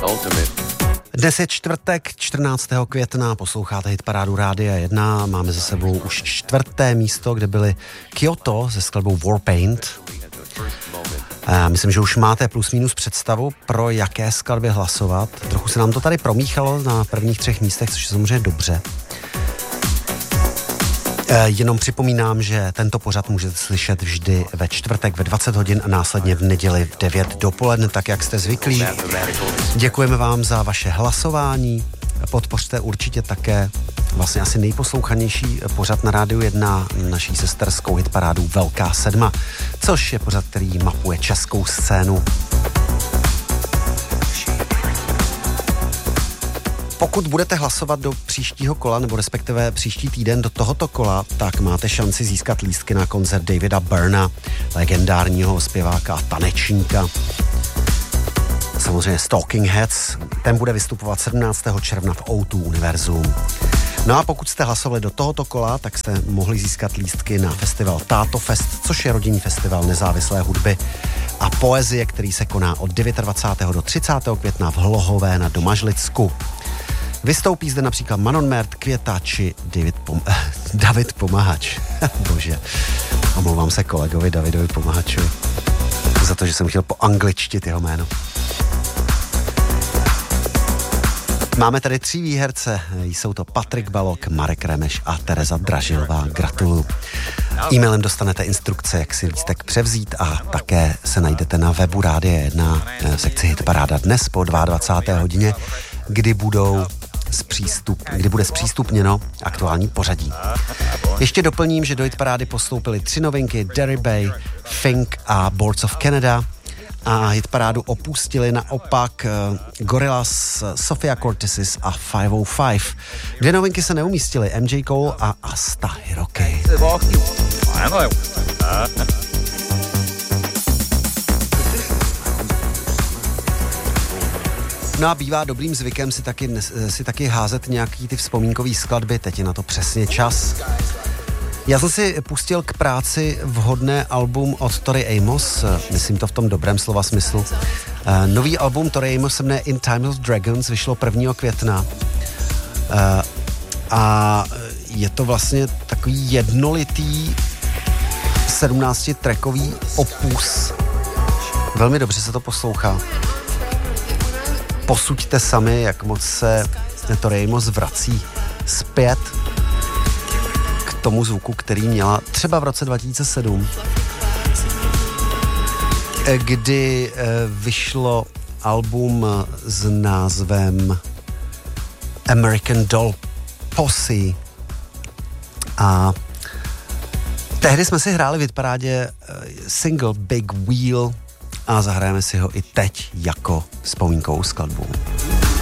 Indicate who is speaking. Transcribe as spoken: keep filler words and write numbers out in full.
Speaker 1: Dnes je čtvrtek, čtrnáctého května, posloucháte hitparádu Rádia jedna, máme za sebou už čtvrté místo, kde byly Kyoto se skladbou Warpaint. A myslím, že už máte plus minus představu, pro jaké skladby hlasovat. Trochu se nám to tady promíchalo na prvních třech místech, což je samozřejmě dobře. E, jenom připomínám, že tento pořad můžete slyšet vždy ve čtvrtek ve dvacet hodin a následně v neděli v devět dopoledne, tak jak jste zvyklí. Děkujeme vám za vaše hlasování. Podpořte určitě také vlastně asi nejposlouchanější pořad na Rádiu jedna, naší sesterskou hitparádu Velká sedma, což je pořad, který mapuje českou scénu. Pokud budete hlasovat do příštího kola, nebo respektive příští týden do tohoto kola, tak máte šanci získat lístky na koncert Davida Byrna, legendárního zpěváka a tanečníka. Samozřejmě Talking Heads, ten bude vystupovat sedmnáctého června v ó dva Univerzum. No a pokud jste hlasovali do tohoto kola, tak jste mohli získat lístky na festival Táto Fest, což je rodinný festival nezávislé hudby a poezie, který se koná od dvacátého devátého do třicátého května v Hlohové na Domažlicku. Vystoupí zde například Manon Mert, Květa či David, Pom- David Pomahač. Bože, omlouvám se kolegovi Davidovi Pomahačovi za to, že jsem chtěl poangličtit jeho jméno. Máme tady tři výherce, jsou to Patrik Balok, Marek Remeš a Tereza Dražilová. Gratuluju. E-mailem dostanete instrukce, jak si lístek převzít a také se najdete na webu Rádia jedna v sekci Hitparáda dnes po dvacáté druhé hodině, kdy budou zpřístup, kdy bude zpřístupněno aktuální pořadí. Ještě doplním, že do hitparády postoupily tři novinky, Derry Bay, Fink a Boards of Canada, a hitparádu opustili naopak uh, Gorillaz, Sofia Cortesis a pět set pět. Dvě novinky se neumístily, M J Cole a Asta Hiroki. No a bývá dobrým zvykem si taky, si taky házet nějaký ty vzpomínkový skladby, teď je na to přesně čas. Já jsem si pustil k práci vhodné album od Tori Amos, myslím to v tom dobrém slova smyslu. Nový album Tori Amos se jmenuje In Times of Dragons, vyšlo prvního května. A je to vlastně takový jednolitý sedmnáctitrackový opus. Velmi dobře se to poslouchá. Posuďte sami, jak moc se Tori Amos vrací zpět k tomu zvuku, který měla třeba v roce dva tisíce sedm, kdy vyšlo album s názvem American Doll Posse a tehdy jsme si hráli v hitparádě single Big Wheel a zahrajeme si ho i teď jako vzpomínkovou skladbu.